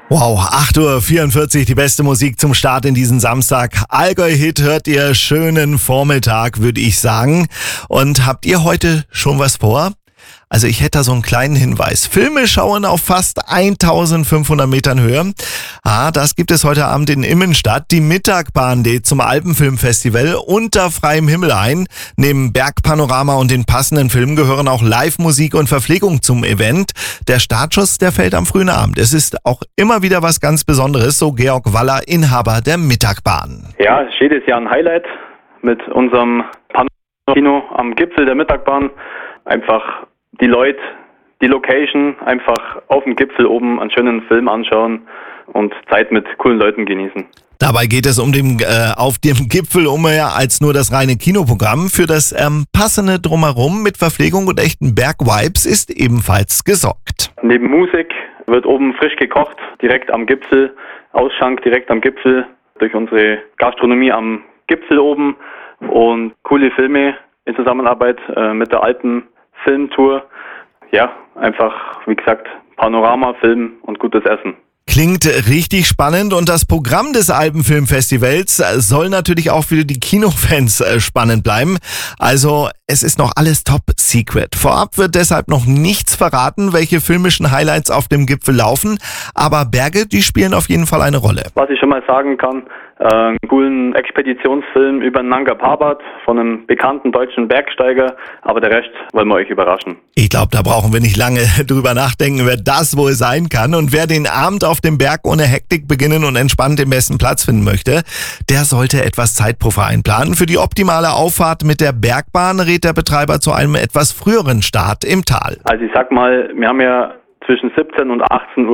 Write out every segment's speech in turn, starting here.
Wow, 8:44 Uhr, die beste Musik zum Start in diesen Samstag. Allgäu-Hit hört ihr, schönen Vormittag, würde ich sagen. Und habt ihr heute schon was vor? Also ich hätte da so einen kleinen Hinweis. Filme schauen auf fast 1500 Metern Höhe. Das gibt es heute Abend in Immenstadt. Die Mittagbahn lädt zum Alpenfilmfestival unter freiem Himmel ein. Neben Bergpanorama und den passenden Filmen gehören auch Live-Musik und Verpflegung zum Event. Der Startschuss, der fällt am frühen Abend. Es ist auch immer wieder was ganz Besonderes, so Georg Waller, Inhaber der Mittagbahn. Ja, es ist jedes Jahr ein Highlight mit unserem Panorama-Kino am Gipfel der Mittagbahn. Einfach die Leute, die Location, einfach auf dem Gipfel oben einen schönen Film anschauen und Zeit mit coolen Leuten genießen. Dabei geht es auf dem Gipfel um mehr als nur das reine Kinoprogramm. Für das passende Drumherum mit Verpflegung und echten Bergvibes ist ebenfalls gesorgt. Neben Musik wird oben frisch gekocht, direkt am Gipfel, Ausschank direkt am Gipfel, durch unsere Gastronomie am Gipfel oben und coole Filme in Zusammenarbeit mit der Alpenfilmtour. Ja, einfach, wie gesagt, Panorama, Film und gutes Essen. Klingt richtig spannend und das Programm des Alpenfilmfestivals soll natürlich auch für die Kinofans spannend bleiben. Also es ist noch alles top secret. Vorab wird deshalb noch nichts verraten, welche filmischen Highlights auf dem Gipfel laufen, aber Berge, die spielen auf jeden Fall eine Rolle. Was ich schon mal sagen kann, einen coolen Expeditionsfilm über Nanga Parbat von einem bekannten deutschen Bergsteiger, aber der Rest wollen wir euch überraschen. Ich glaube, da brauchen wir nicht lange drüber nachdenken, wer das wohl sein kann. Und wer den Abend auf dem Berg ohne Hektik beginnen und entspannt den besten Platz finden möchte, der sollte etwas Zeitpuffer einplanen. Für die optimale Auffahrt mit der Bergbahn rät der Betreiber zu einem etwas früheren Start im Tal. Also ich sag mal, wir haben ja zwischen 17 und 18:30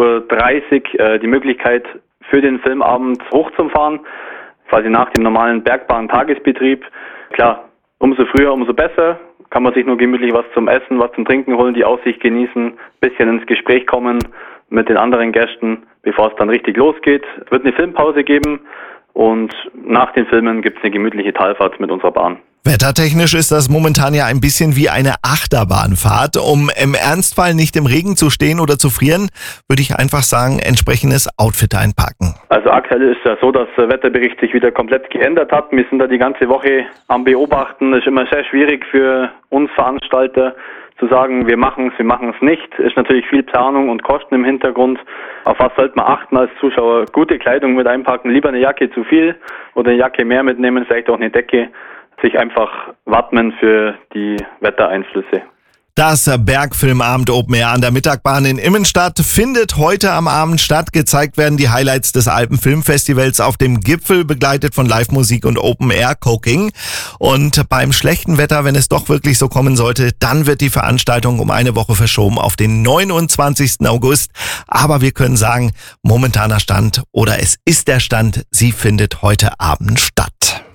Uhr die Möglichkeit, für den Filmabend hochzufahren, quasi nach dem normalen Bergbahn-Tagesbetrieb. Klar, umso früher, umso besser. Kann man sich nur gemütlich was zum Essen, was zum Trinken holen, die Aussicht genießen, bisschen ins Gespräch kommen mit den anderen Gästen, bevor es dann richtig losgeht. Es wird eine Filmpause geben und nach den Filmen gibt es eine gemütliche Talfahrt mit unserer Bahn. Wettertechnisch ist das momentan ja ein bisschen wie eine Achterbahnfahrt. Um im Ernstfall nicht im Regen zu stehen oder zu frieren, würde ich einfach sagen, entsprechendes Outfit einpacken. Also aktuell ist ja so, dass der Wetterbericht sich wieder komplett geändert hat. Wir sind da die ganze Woche am Beobachten. Das ist immer sehr schwierig für uns Veranstalter zu sagen, wir machen es nicht. Ist natürlich viel Planung und Kosten im Hintergrund. Auf was sollte man achten als Zuschauer? Gute Kleidung mit einpacken, lieber eine Jacke zu viel oder eine Jacke mehr mitnehmen, vielleicht auch eine Decke. Sich einfach wappnen für die Wettereinflüsse. Das Bergfilmabend Open Air an der Mittagbahn in Immenstadt findet heute am Abend statt. Gezeigt werden die Highlights des Alpenfilmfestivals auf dem Gipfel, begleitet von Live-Musik und Open-Air-Cooking. Und beim schlechten Wetter, wenn es doch wirklich so kommen sollte, dann wird die Veranstaltung um eine Woche verschoben auf den 29. August. Aber wir können sagen, momentaner Stand oder es ist der Stand, sie findet heute Abend statt.